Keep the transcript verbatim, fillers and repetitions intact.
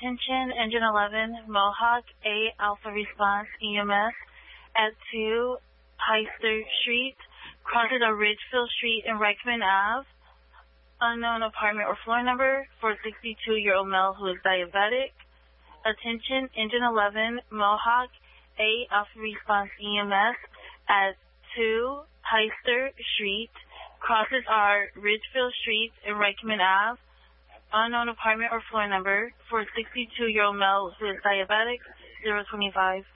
Attention, Engine eleven, Mohawk, A Alpha Response E M S at two Heister Street, crosses a Ridgefield Street and Reichman Ave. Unknown apartment or floor number for a sixty-two-year-old male who is diabetic. Attention, Engine eleven, Mohawk, A Alpha Response E M S at two Heister Street, crosses our Ridgefield Street and Reichman Ave. Unknown apartment or floor number for a sixty-two-year-old male who is diabetic, zero twenty-five.